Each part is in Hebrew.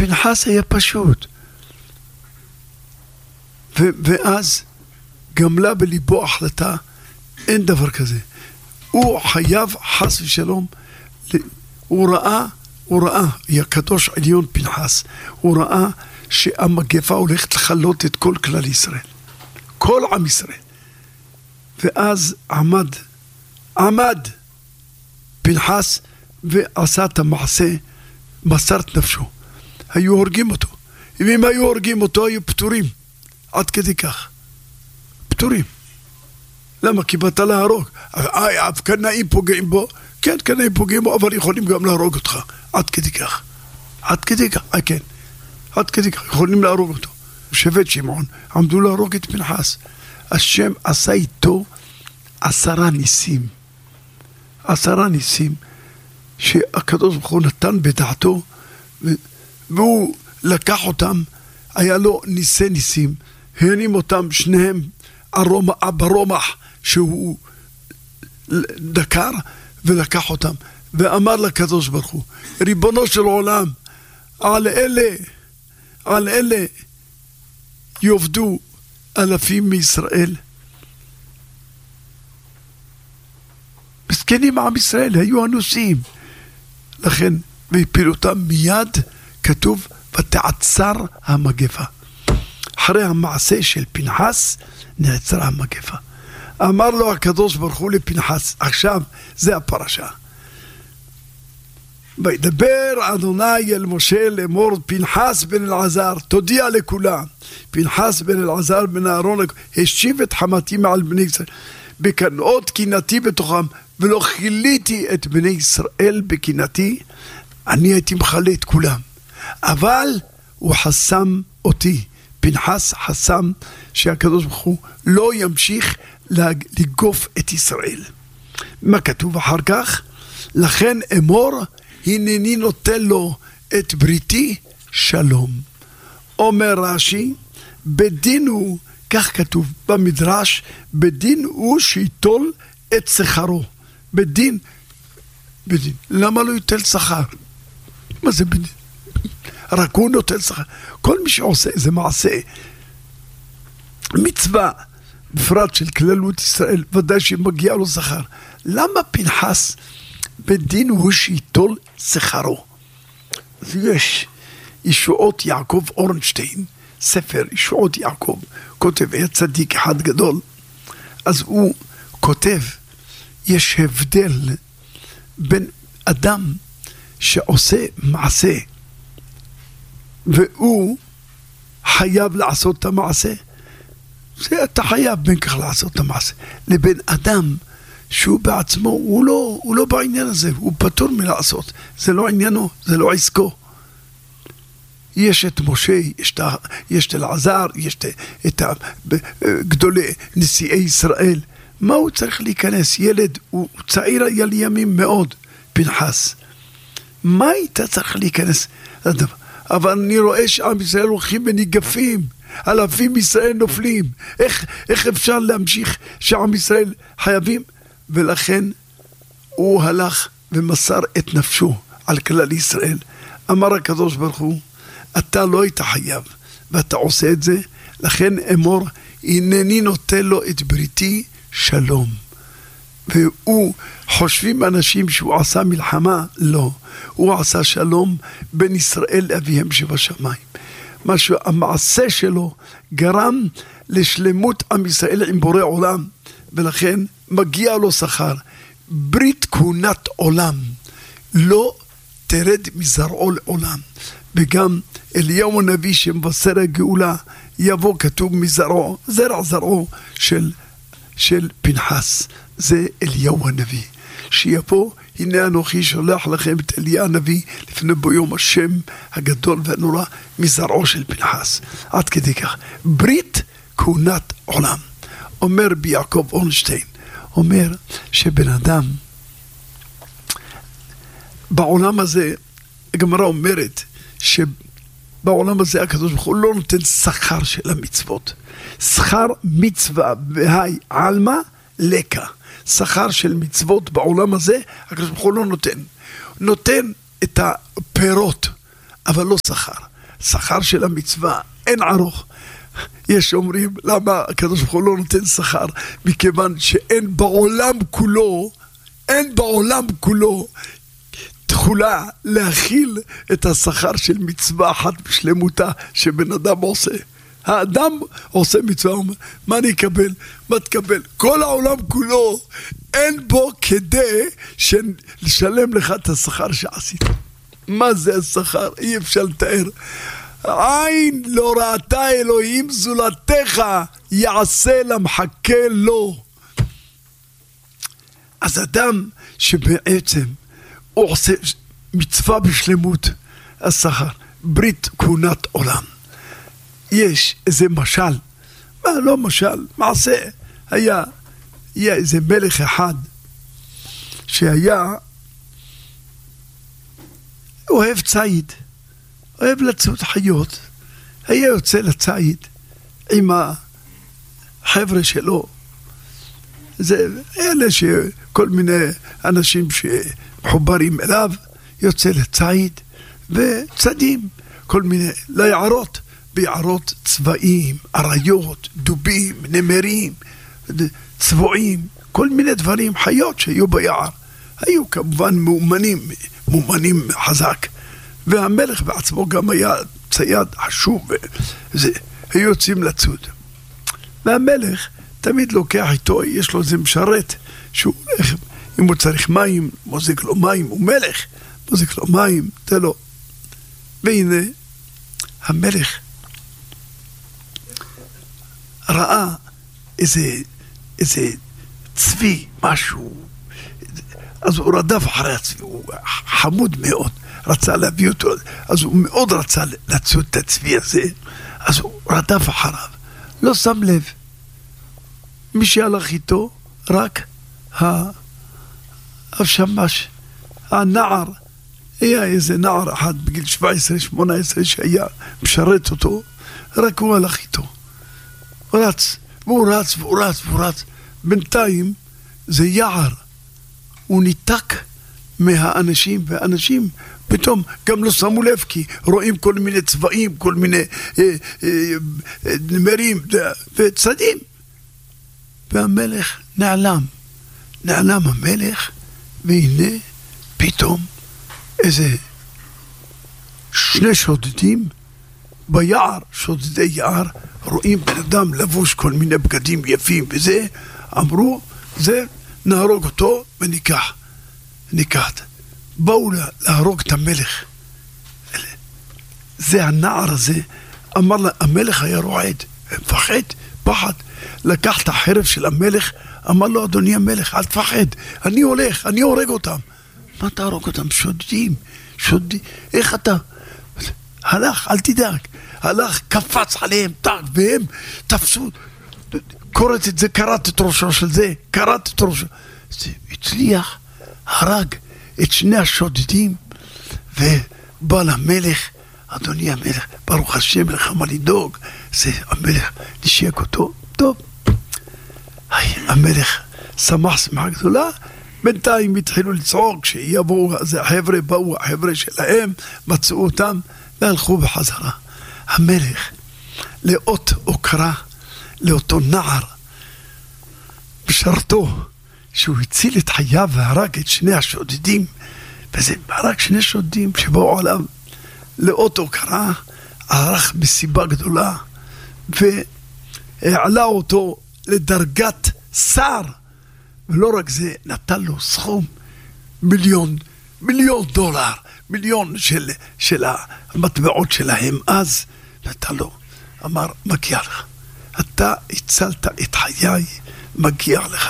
פנחס היה פשוט. ואז גמלה בליבו החלטה, אין דבר כזה. הוא חייב חס ושלום, הוא ראה, היה קדוש עליון פנחס, הוא ראה שהמגפה הולכת לחלות את כל כלל ישראל. כל עם ישראל. ואז עמד פנחס ועשה את המעשה, מסר את נפשו. היו הורגים אותו. אם היו הורגים אותו, היו פטורים. עד כדי כך. פטורים. למה? כי באת להרוג. קנאים פוגעים בו. כן, קנאים פוגעים בו, אבל יכולים גם להרוג אותך. עד כדי כך. עד כדי כך. כן. עד כדי כך. יכולים להרוג אותו. שבט שמעון. עמדו להרוג את פנחס. השם עשה איתו 10 ניסים. 10 ניסים. שהקדוש ברוך הוא נתן בדעתו. והוא לקח אותם. היה לו ניסים. הנים אותם שניהם ברומח שהוא דקר ולקח אותם ואמר לקדוש ברוך הוא, ריבונו של עולם, על אלה יובדו אלפים מישראל. מסכנים עם ישראל, היו אנוסים. לכן והפיל אותם מיד, כתוב ותעצר המגפה. אחרי המעשה של פנחס נעצרה המגפה. אמר לו הקדוש ברוך הוא לפנחס, עכשיו זה הפרשה. וידבר אדוני אל משה לאמור, פנחס בן אלעזר, תודיע לכולם, פנחס בן אלעזר בן אהרון, השיב את חמתי מעל בני ישראל, בקנאות קנאתי בתוכם, ולא חיליתי את בני ישראל בקנאתי, אני הייתי מחלה את כולם. אבל הוא חסם אותי. פנחס חסם שהקדוש ברוך הוא לא ימשיך לגוף את ישראל. מה כתוב אחר כך? לכן אמור, הנני נותן לו את בריתי שלום. אומר רש"י, בדין הוא, כך כתוב במדרש, בדין הוא שיטול את שכרו. בדין. למה לא יטל שכר? מה זה בדין? רק הוא נוטל שכר. כל מי שעושה איזה מעשה, מצווה, בפרט של כללות ישראל, ודאי שמגיע לו שכר. למה פנחס בדין הוא שיטול שכרו? יש ישועות יעקב אורנשטיין, ספר ישועות יעקב, כותב, היה צדיק אחד גדול, אז הוא כותב, יש הבדל בין אדם שעושה מעשה, והוא חייב לעשות את המעשה, זה אתה חייב בין כך לעשות את המעשה, לבין אדם שהוא בעצמו, הוא לא בעניין הזה, הוא פטור מלעשות, זה לא עניינו, זה לא עסקו. יש את משה, יש את אלעזר, יש את גדולי נשיאי ישראל, מה הוא צריך להיכנס? ילד, הוא צעיר היה לימים מאוד, פנחס, מה היית צריך להיכנס לדבר? אבל אני רואה שעם ישראל הולכים וניגפים, אלפים ישראל נופלים, איך אפשר להמשיך שעם ישראל חייבים? ולכן הוא הלך ומסר את נפשו על כלל ישראל. אמר הקדוש ברוך הוא, אתה לא היית חייב, ואתה עושה את זה, לכן אמור, הנני נותן לו את בריתי שלום. והוא, חושבים אנשים שהוא עשה מלחמה, לא. הוא עשה שלום בין ישראל לאביהם שבשמיים. משהו, המעשה שלו גרם לשלמות עם ישראל עם בורא עולם, ולכן מגיע לו שכר. ברית כהונת עולם לא תרד מזרעו לעולם. וגם אליהו הנביא שמבשר הגאולה, יבוא כתוב מזרעו, זרעו של פנחס, זה אליהו הנביא, שיבוא, הנה אנוכי שולח לכם את אליה הנביא לפני ביום השם הגדול והנורא מזרעו של פנחס. עד כדי כך ברית כהונת עולם. אומר ביעקב אורנשטיין, אומר שבן אדם בעולם הזה, הגמרא אומרת שבעולם הזה הקדוש ברוך הוא לא נותן שכר של המצוות. שכר מצווה והי עלמא לקה. שכר של מצוות בעולם הזה הקדוש ברוך הוא לא נותן. נותן את הפירות, אבל לא שכר. שכר של המצווה אין ערוך. יש אומרים למה הקדוש ברוך הוא לא נותן שכר, מכיוון שאין בעולם כולו תכולה להכיל את השכר של מצווה אחת בשלמותה שבן אדם עושה. האדם עושה מצווה, אומר, מה אני אקבל? מה תקבל? כל העולם כולו אין בו כדי לשלם לך את השכר שעשית. מה זה השכר? אי אפשר לתאר. עין לא ראתה אלוהים זולתך, יעשה למחכה לו. אז אדם שבעצם הוא עושה מצווה בשלמות, השכר, ברית כהונת עולם. יש איזה משל, לא משל, מעשה. היה איזה מלך אחד שהיה אוהב ציד, אוהב לצוד חיות. היה יוצא לציד עם החבר'ה שלו, זה אלה שכל מיני אנשים שמחוברים אליו, יוצא לציד וצדים כל מיני ליערות, ביערות צבעים, אריות, דובים, נמרים, צבועים, כל מיני דברים, חיות שהיו ביער. היו כמובן מאומנים חזק, והמלך בעצמו גם היה צייד חשוב, היו יוצאים לצוד. והמלך תמיד לוקח איתו, יש לו איזה משרת שהוא הולך, אם הוא צריך מים, מוזיק לו מים, הוא מלך, מוזיק לו מים, תן לו. והנה המלך ראה איזה צבי, משהו, אז הוא רדף אחרי הצבי, הוא חמוד מאוד, רצה להביא אותו, אז הוא מאוד רצה לצוד את הצבי הזה, אז הוא רדף אחריו, לא שם לב. מי שהלך איתו, רק השמש, הנער, היה איזה נער אחד בגיל 17-18 שהיה משרת אותו, רק הוא הלך איתו. והוא רץ, בינתיים זה יער, הוא ניתק מהאנשים, והאנשים פתאום גם לא שמו לב, כי רואים כל מיני צבעים, כל מיני נמרים וצדים, והמלך נעלם המלך, והנה פתאום איזה שני שודדים ביער, שודדי יער, רואים בן אדם לבוש כל מיני בגדים יפים וזה, אמרו, זה נהרוג אותו וניקח. באו להרוג את המלך. זה הנער הזה, אמר לה, המלך היה רועד, מפחד, פחד, לקח את החרב של המלך, אמר לו, אדוני המלך, אל תפחד, אני הולך, אני הורג אותם. מה תהרוג אותם? שודדים, איך אתה? הלך, אל תדאג, הלך, קפץ עליהם, והם תפסו, קוראת את זה, קראת את ראשו של זה, זה הצליח, הרג את שני השודדים, ובא למלך, אדוני המלך, ברוך השם לך מה לדאוג, זה המלך נשייק אותו, טוב. המלך שמח גדולה, בינתיים התחילו לצעוק, כשיבואו, החבר'ה שלהם, מצאו אותם, והלכו בחזרה. המלך, לאות הוקרה, לאותו נער, בשרתו, שהוא הציל את חייו והרג את שני השודדים, וזה הרג שני שודדים שבאו עליו, לאות הוקרה, ערך מסיבה גדולה, והעלה אותו לדרגת שר, ולא רק זה, נתן לו סכום $1,000,000, מיליון של המטבעות שלהם אז, נתן לו, אמר, מגיע לך, אתה הצלת את חיי, מגיע לך,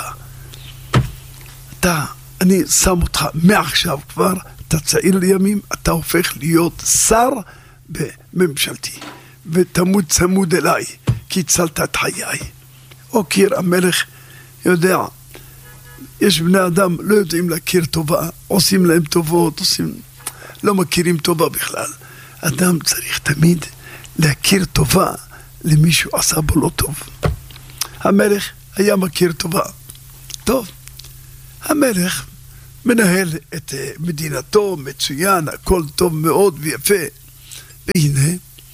אני שם אותך מעכשיו כבר, אתה צעיר לימים, אתה הופך להיות שר בממשלתי, ותמוד צמוד אליי, כי הצלת את חיי. אוקיר המלך יודע, יש בני אדם לא יודעים להכיר טובה, עושים להם טובות, לא מכירים טובה בכלל. אדם צריך תמיד להכיר טובה למישהו עשה בו לא טוב. המלך היה מכיר טובה. טוב, המלך מנהל את מדינתו, מצוין, הכל טוב מאוד ויפה. והנה,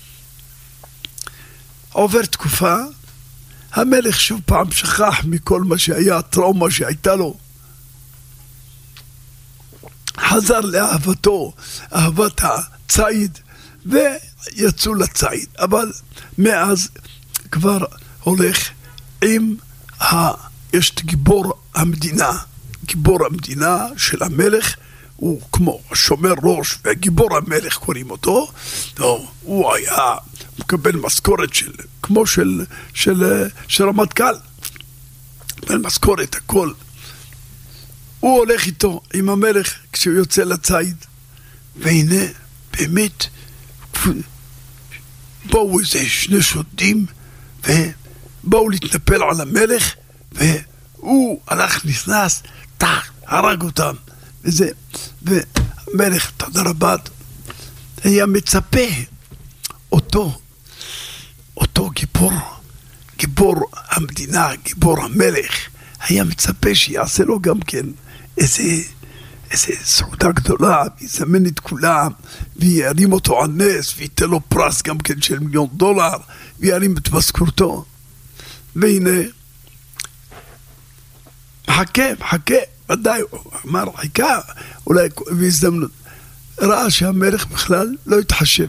עובר תקופה, המלך שוב פעם שכח מכל מה שהיה, הטראומה שהייתה לו, חזר לאהבתו, אהבת הציד, ויצאו לציד. אבל מאז כבר הולך עם יש את גיבור המדינה של המלך, הוא כמו שומר ראש, וגיבור המלך קוראים אותו, הוא היה מקבל משכורת כמו של רמטכ"ל, מקבל משכורת, הכל. הוא הולך איתו, עם המלך, כשהוא יוצא לציד, והנה, באמת, באו איזה שני שוטים, ובאו להתנפל על המלך, והוא הלך, נכנס, הרג אותם, וזה, והמלך, תודה רבה, היה מצפה אותו גיבור המדינה, גיבור המלך, היה מצפה שיעשה לו גם כן איזה סעודה גדולה, ויזמן את כולם, וירים אותו על נס, וייתן לו פרס גם כן של $1,000,000, וירים את משכורתו. והנה, מחכה, ודאי, הוא אמר, חכה, אולי בהזדמנות. ראה שהמלך בכלל לא התחשב.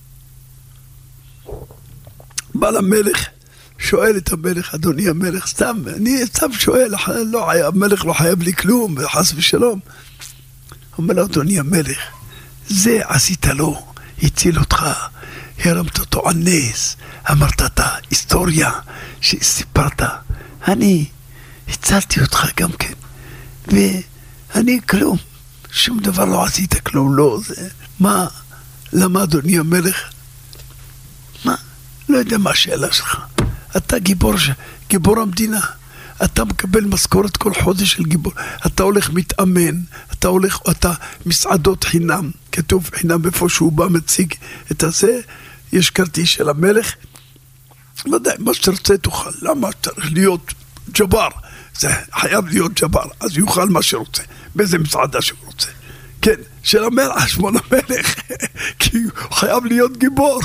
בא למלך, שואל את המלך, אדוני המלך, אני סתם שואל, המלך לא חייב לי כלום, חס ושלום. אומר לו, אדוני המלך, זה עשית לו, הציל אותך, הרמת אותו על נס, אמרת את ההיסטוריה שסיפרת, אני הצלתי אותך גם כן, ואני כלום, שום דבר לא עשית כלום, לא, זה, מה, למה אדוני המלך? מה? לא יודע מה השאלה שלך. אתה גיבור המדינה. אתה מקבל משכורת כל חודש של גיבור. אתה הולך מתאמן, אתה מסעדות חינם, כתוב חינם איפה שהוא בא מציג את הזה, יש כרטיס של המלך, לא יודע, מה שתרצה תאכל, למה צריך להיות ג'בר? זה חייב להיות ג'בר, אז יאכל מה שרוצה, באיזה מסעדה שהוא רוצה. כן, של המלך, שמון המלך, כי הוא חייב להיות גיבור.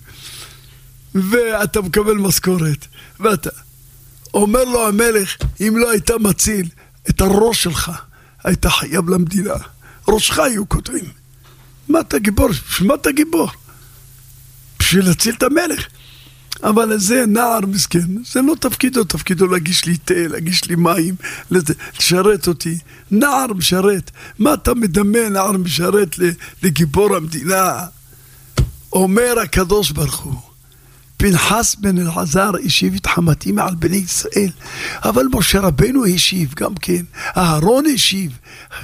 ואתה מקבל משכורת, ואתה אומר לו המלך, אם לא היית מציל את הראש שלך, היית חייב למדינה. ראשך היו כותבים. מה אתה גיבור? בשביל מה אתה גיבור? בשביל להציל את המלך. אבל זה נער מסכן, זה לא תפקידו להגיש לי תה, להגיש לי מים, לשרת אותי. נער משרת. מה אתה מדמה נער משרת לגיבור המדינה? אומר הקדוש ברוך הוא, פנחס בן אלעזר השיב את חמתי מעל בני ישראל, אבל משה רבנו השיב גם כן, אהרון השיב,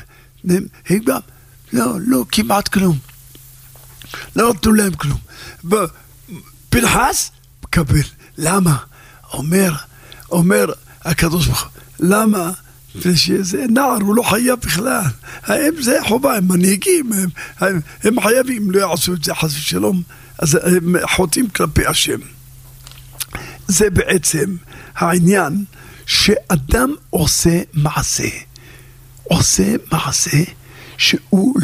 לא, כמעט כלום, לא נתנו להם כלום. פנחס מקבל, למה? אומר הקדוש ברוך הוא, למה? שזה נער, הוא לא חייב בכלל, זה חובה, הם מנהיגים, הם חייבים, לא יעשו את זה חס ושלום, אז הם חוטאים כלפי השם. זה בעצם העניין שאדם עושה מעשה שהוא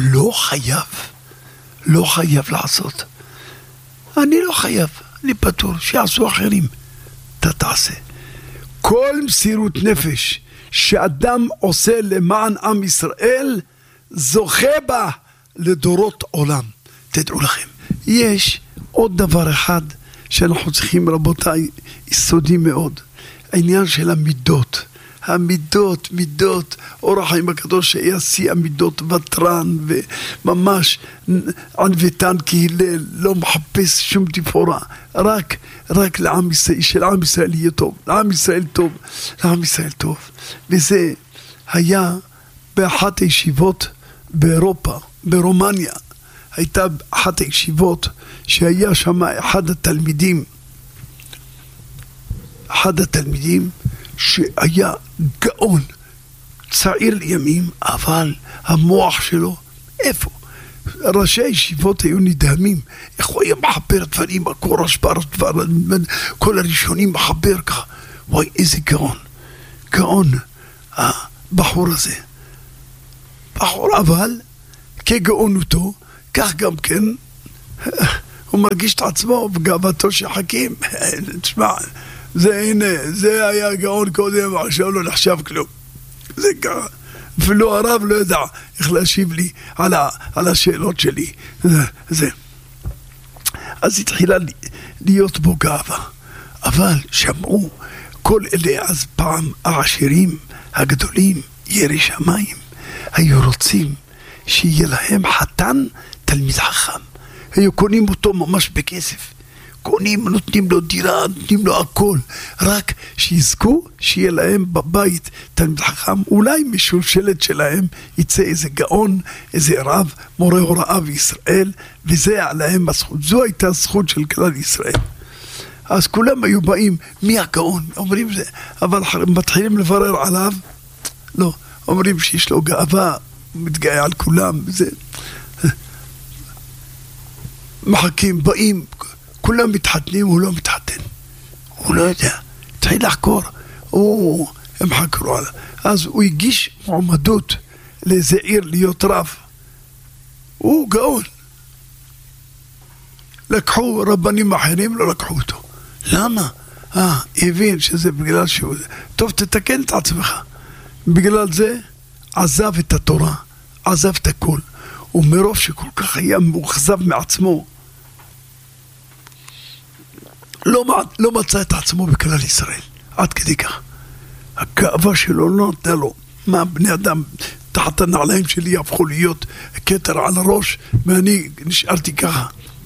לא חייב לעשות. אני לא חייב, אני פטור, שיעשו אחרים, אתה תעשה. כל מסירות נפש שאדם עושה למען עם ישראל, זוכה בה לדורות עולם. תדעו לכם, יש עוד דבר אחד שאנחנו צריכים, רבותיי, יסודי מאוד, העניין של מידות, אור החיים הקדוש היה שיא המידות, וטרן וממש ענוותן כהלל, לא מחפש שום תפאורה, רק לעם ישראל, שלעם ישראל יהיה טוב, לעם ישראל טוב. וזה היה באחת הישיבות באירופה, ברומניה, הייתה אחת הישיבות שהיה שם אחד התלמידים שהיה גאון, צעיר לימים, אבל המוח שלו, איפה? ראשי הישיבות היו נדהמים, איך הוא היה מחבר דברים, כל הראשונים מחבר ככה, וואי איזה גאון, הבחור הזה. בחור אבל, כגאונותו, כך גם כן, הוא מרגיש את עצמו בגאוותו שחכים. תשמע, זה הנה, זה היה גאון קודם, עכשיו לא נחשב כלום. זה ככה. אפילו הרב לא ידע איך להשיב לי על השאלות שלי. זה. אז התחילה להיות בו גאווה. אבל שמעו כל אלה אז פעם העשירים הגדולים, יראי שמיים, היו רוצים שיהיה להם חתן תלמיד חכם. היו קונים אותו ממש בכסף. קונים, נותנים לו דירה, נותנים לו הכל. רק שיזכו שיהיה להם בבית תלמיד חכם. אולי משושלת שלהם יצא איזה גאון, איזה רב, מורה הוראה בישראל, וזה עליהם הזכות. זו הייתה הזכות של כלל ישראל. אז כולם היו באים, מי הגאון? אומרים זה, אבל מתחילים לברר עליו, לא, אומרים שיש לו גאווה, מתגאה על כולם, זה מחכים, באים, כולם מתחתנים, הוא לא מתחתן, הוא לא יודע, התחיל לחקור, הם חקרו עליו, אז הוא הגיש מועמדות לאיזה עיר להיות רב, הוא גאון, לקחו רבנים אחרים, לא לקחו אותו. למה? הבין שזה בגלל שהוא... טוב, תתקן את עצמך. בגלל זה עזב את התורה, עזב את הכל. ומרוב שכל כך היה מאוכזב מעצמו, לא מצא את עצמו בכלל ישראל. עד כדי כך. הגאווה שלו לא נתנה לו. מה, בני אדם תחת הנעליים שלי הפכו להיות כתר על הראש, ואני נשארתי ככה.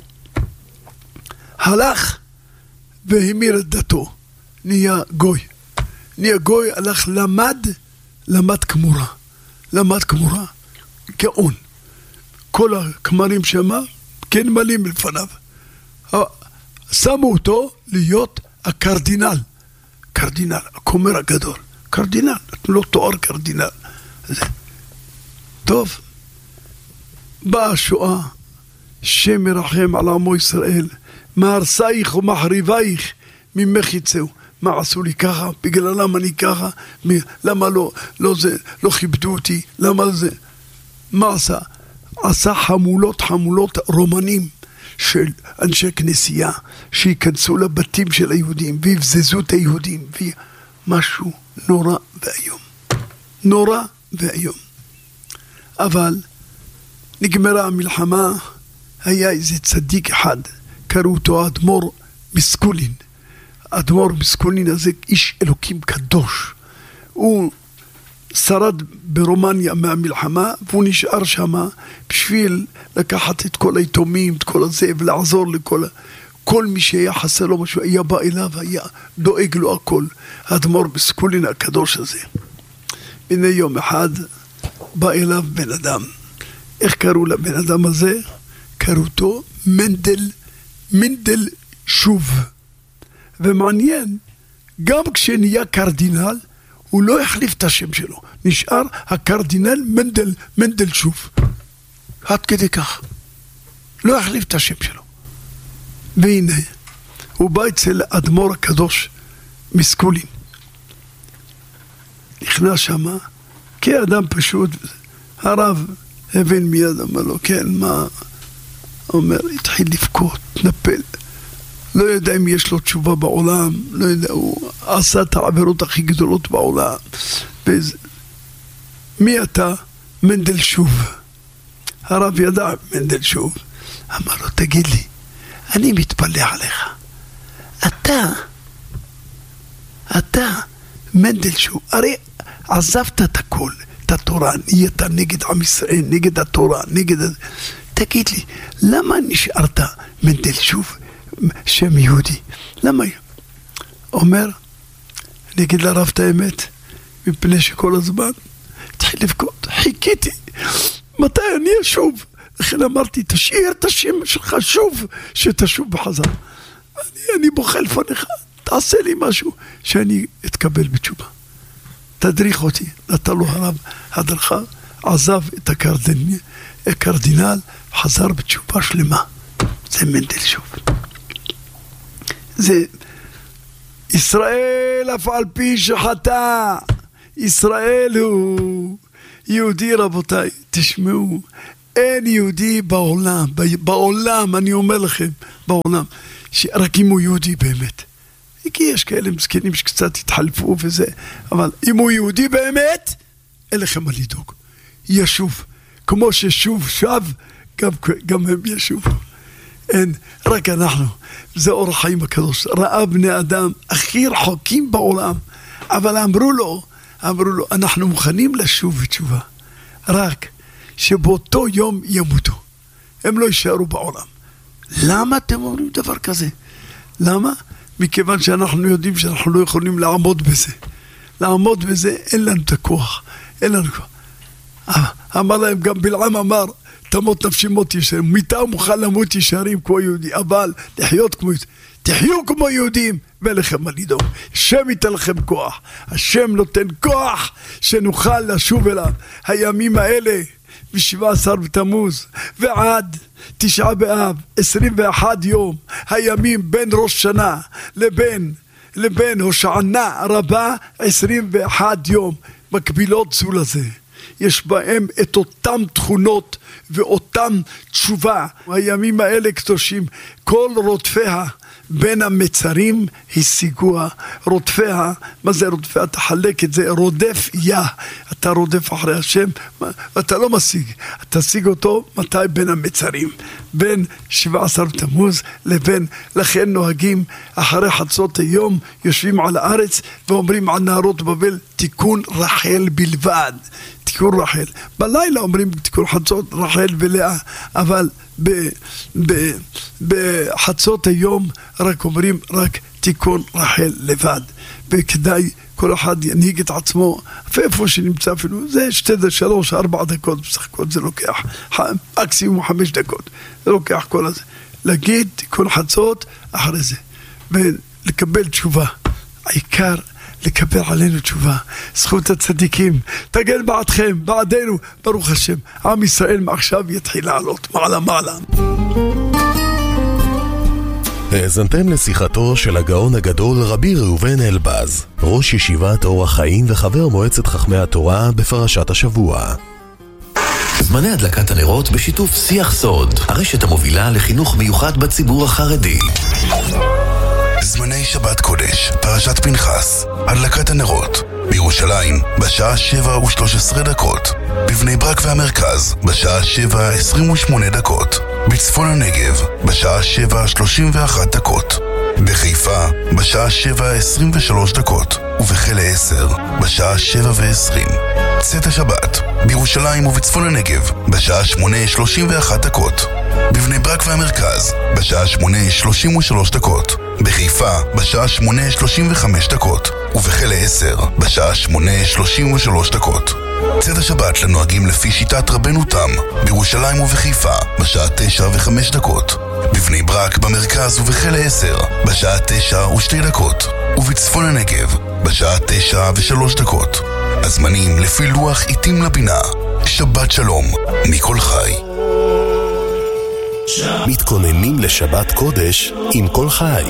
הלך והמיר את דתו, נהיה גוי, הלך למד כמורה, גאון, כל הכמרים שמה, כן מלאים לפניו, שמו אותו להיות הקרדינל, הכומר הגדול, קרדינל, נתנו לו תואר קרדינל, טוב, באה השואה, שם מרחם על עמו ישראל, מהרסייך ומחריבייך ממך יצאו. מה עשו לי ככה? בגללם אני ככה? למה לא כיבדו אותי? למה זה? מה עשה? עשה חמולות רומנים של אנשי כנסייה שיכנסו לבתים של היהודים ויבזזו את היהודים משהו נורא ואיום. אבל נגמרה המלחמה, היה איזה צדיק אחד, קראו אותו אדמו"ר מסקולין. אדמו"ר מסקולין הזה איש אלוקים קדוש. הוא שרד ברומניה מהמלחמה, והוא נשאר שמה בשביל לקחת את כל היתומים, את כל הזה, ולעזור כל מי שהיה חסר לו משהו, היה בא אליו, היה דואג לו הכל. האדמו"ר מסקולין הקדוש הזה. הנה יום אחד בא אליו בן אדם. איך קראו לבן אדם הזה? קראו אותו מנדל שוב. ומעניין, גם כשנהיה קרדינל, הוא לא החליף את השם שלו. נשאר הקרדינל מנדל שוב. עד כדי כך. לא החליף את השם שלו. והנה, הוא בא אצל אדמו"ר הקדוש מסקולין. נכנס שמה, כאדם פשוט, הרב הבין מיד, אמר לו, כן, מה? אומר, התחיל לבכות, נפל. לא יודע אם יש לו תשובה בעולם, לא יודע, הוא עשה את העבירות הכי גדולות בעולם. מי אתה? מנדל שוב. הרב ידע מנדל שוב. אמר לו, תגיד לי, אני מתפלא עליך. אתה מנדל שוב. הרי עזבת את הכל, את התורה, נהיית נגד עם ישראל, נגד התורה, תגיד לי, למה נשארת מנדל שוב? שם יהודי. למה? אומר, אני אגיד לרב את האמת, מפני שכל הזמן התחיל לבכות, חיכיתי, מתי אני אשוב? לכן אמרתי, תשאיר את השם שלך שוב, שתשוב בחזר. אני בוכה לפניך, תעשה לי משהו, שאני אתקבל בתשובה. תדריך אותי, נתן לו הרב הדרכה, עזב את הקרדינל, חזר בתשובה שלמה. זה מנדל שוב. זה ישראל אף על פי שחטא, ישראל הוא יהודי. רבותיי, תשמעו, אין יהודי בעולם, אני אומר לכם, בעולם, שרק אם הוא יהודי באמת. כי יש כאלה מסכנים שקצת התחלפו וזה, אבל אם הוא יהודי באמת, אין לכם מה לדאוג. ישוב, כמו ששוב שב, גם הם ישובו. אין, רק אנחנו, זה אור החיים הקדוש, ראה בני אדם הכי רחוקים בעולם, אבל אמרו לו, אנחנו מוכנים לשוב בתשובה, רק שבאותו יום ימותו, הם לא יישארו בעולם. למה אתם אומרים דבר כזה? למה? מכיוון שאנחנו יודעים שאנחנו לא יכולים לעמוד בזה, אין לנו את הכוח, אמר להם, גם בלעם אמר, תמות נפשי מות ישרים, מיתה מוכן למות ישרים כמו יהודי, אבל לחיות כמו יהודי, תחיו כמו יהודים, ולכם מה לדאוג, השם ייתן לכם כוח, השם נותן כוח שנוכל לשוב אליו, הימים האלה, ב-17 בתמוז, ועד 9 באב, 21 יום, הימים בין ראש שנה לבין הושענא רבה, 21 יום, מקבילות זו לזה. יש בהם את אותם תכונות ואותם תשובה. הימים האלה קדושים, כל רודפיה בין המצרים השיגוה. רודפיה, מה זה רודפיה? תחלק את זה, רודף אתה רודף אחרי השם, אתה לא משיג, אתה תשיג אותו מתי? בין המצרים, בין 17 תמוז לבין, לכן נוהגים אחרי חצות היום, יושבים על הארץ ואומרים על נהרות בבל, תיקון רחל בלבד, תיקון רחל. בלילה אומרים תיקון חצות רחל ולאה, אבל בחצות היום רק אומרים רק תיקון רחל לבד. וכדאי כל אחד ינהיג את עצמו איפה שנמצא, אפילו זה 3-4 דקות בסך הכל, זה לוקח מקסימום 5 דקות, זה לוקח כל הזה, להגיד תיקון חצות אחרי זה ולקבל תשובה. העיקר לקבל עלינו תשובה, זכות הצדיקים תגן בעדכם, בעדנו, ברוך השם. עם ישראל מעכשיו יתחיל לעלות מעלה. האזנתם לשיחתו של הגאון הגדול רבי ראובן אלבז, ראש ישיבת אור החיים וחבר מועצת חכמי התורה בפרשת השבוע. זמני הדלקת הנרות בשיתוף שיח סוד, הרשת המובילה לחינוך מיוחד בציבור החרדי. זמני שבת קודש, פרשת פנחס, הדלקת הנרות, בירושלים בשעה 7:13, בבני ברק והמרכז בשעה 7:28, בצפון הנגב בשעה 7:31, בחיפה בשעה 7:23, ובחיל 10 בשעה 7:20. צאת השבת בירושלים ובצפון הנגב בשעה 8:31, בבני ברק והמרכז בשעה 8:33, בחיפה בשעה 8:35, ובחיל 10 בשעה 8:33. צאת השבת לנוהגים לפי שיטת רבנו תם בירושלים ובחיפה בשעה 9:05, בבני ברק במרכז ובחיל 10 בשעה 9:02, ובצפון הנגב בשעה 9:03. הזמנים לפי לוח עיתים לבינה. שבת שלום מכל חי. מתכוננים לשבת קודש עם כל חי.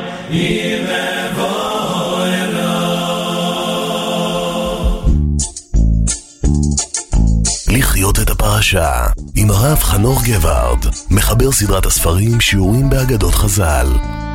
לחיות את הפרשה עם הרב חנוך גבארד, מחבר סדרת הספרים שיעורים באגדות חז"ל.